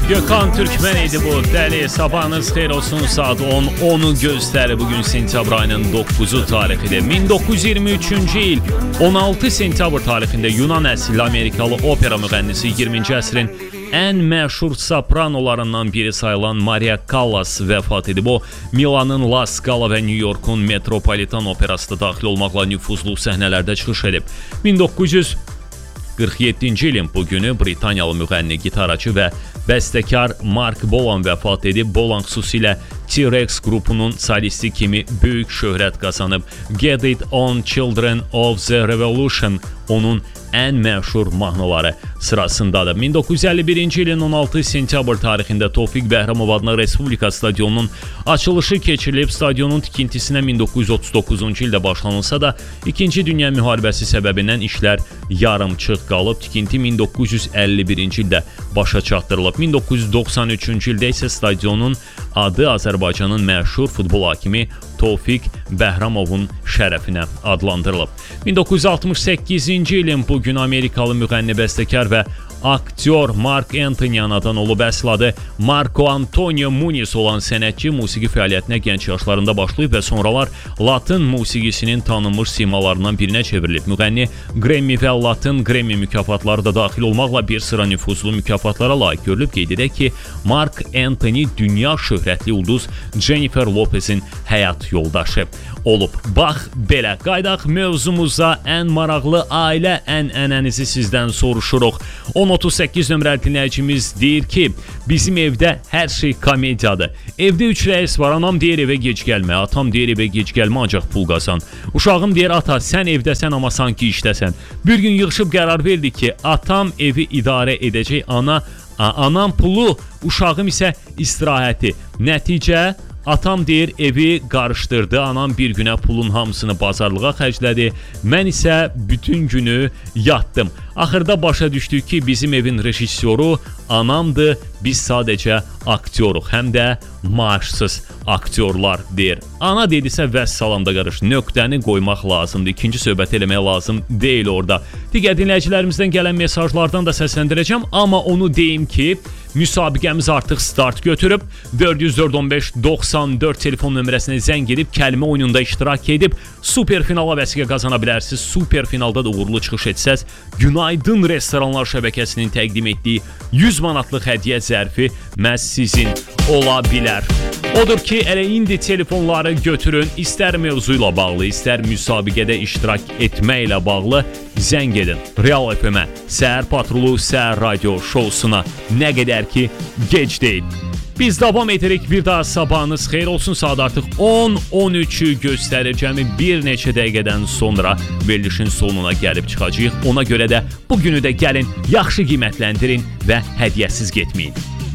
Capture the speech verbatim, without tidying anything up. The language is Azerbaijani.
Gökhan Türkmen idi bu. Dəli, sabahınız xeyir olsun. Saat on onu göstərir. Bugün sentyabr ayının dokuzu tarixidir. min doqquz yüz iyirmi üçüncü il on altı sentyabr tarixində Yunan əsilli Amerikalı opera müğənnisi iyirminci əsrin ən məşhur sopranolarından biri sayılan Maria Callas vəfat edib. O, Milanın La Scala və New York'un Metropolitan Operasında daxil olmaqla nüfuzlu səhnələrdə çıxış edib. min doqquz yüz qırx yeddinci ilin bu günü Britaniyalı müğənni, gitaraçı və bəstəkar Mark Bolan vəfat edib. Bolan xüsusilə T-Rex qrupunun solisti kimi böyük şöhrət qazanıb. Get It On Children of the Revolution onun ən məşhur mahnıları sırasındadır. min doqquz yüz əlli birinci ilin on altı sentyabr tarixində Tofiq Bəhramov adına Respublika stadionunun açılışı keçirilib. Stadionun tikintisinə min doqquz yüz otuz doqquzuncu ildə başlanılsa da İkinci Dünya müharibəsi səbəbindən işlər yarımçıq qalıb. Tikinti min doqquz yüz əlli birinci ildə başa çatdırılıb. min doqquz yüz doxsan üçüncü ildə isə stadionun adı Azərbaycanın məşhur futbol hakimi Tofiq Bəhramovun şərəfinə adlandırılıb. min doqquz yüz altmış səkkizinci ilin bu gün Amerikalı müğənni, bəstəkar və aktyor Mark Anthony anadan olub. Əsl adı Marco Antonio Muniz olan sənətçi musiqi fəaliyyətinə gənc yaşlarında başlayıb və sonralar Latın musiqisinin tanınmış simalarından birinə çevrilib. Müğənni Grammy və Latın Grammy mükafatları da daxil olmaqla bir sıra nüfuzlu mükafatlara layiq görülüb. Qeyd edək ki, Mark Anthony dünya şöhrətli ulduz Jennifer Lopez'in həyat yoldaşı olub. Bax belə, qaydaq mövzumuza. Ən maraqlı ailə ənənənizi sizdən soruşuruq. on otuz səkkiz nömrəli dinləyicimiz deyir ki, bizim evdə hər şey komediyadır. Evdə üç rəis var. Anam deyir evə gec gəlmə, atam deyir evə gec gəlmə, ancaq pul qazan. Uşağım deyir, ata sən evdəsən amma sanki işdəsən. Bir gün yığışıb qərar verdi ki, atam evi idarə edəcək, ana anam pulu, uşağım isə istirahəti. Nəticə, atam deyir evi qarışdırdı, anam bir günə pulun hamısını bazarlığa xərclədi, mən isə bütün günü yatdım. Axırda başa düşdük ki, bizim evin rejissoru anamdır, biz sadəcə aktyoruq, həm də maaşsız aktyorlar deyir. Ana dedisə vəssalamda qarış, nöqtəni qoymaq lazımdır, ikinci söhbət eləmək lazım deyil orada. Digər dinləyicilərimizdən gələn mesajlardan da səsləndirəcəm, amma onu deyim ki, müsabiqəmiz artıq start götürüb. dörd yüz dörd on beş doxsan dörd telefon nömrəsinə zəng edib kəlmə oyununda iştirak edib super finala vəsiqə qazana bilərsiniz. Super finalda da uğurlu çıxış etsəz, Günaydın Restoranlar şəbəkəsinin təqdim etdiyi yüz manatlıq hədiyyə zərfi məhz sizin ola bilər. Odur ki, elə indi telefonları götürün, istər mövzu ilə bağlı, istər müsabiqədə iştirak etməklə bağlı zəng edin. Real F M-ə, Səhər Patrulu, Səhər Radio şousuna, nə qədər ki gec deyil. Biz davam edirik. Bir daha sabahınız xeyir olsun. Saat artıq on on üçü göstərir. Cəmi bir neçə dəqiqədən sonra verilişin sonuna gəlib çıxacağıq. Ona görə də bugünü də gəlin, yaxşı qiymətləndirin və hədiyyəsiz getməyin.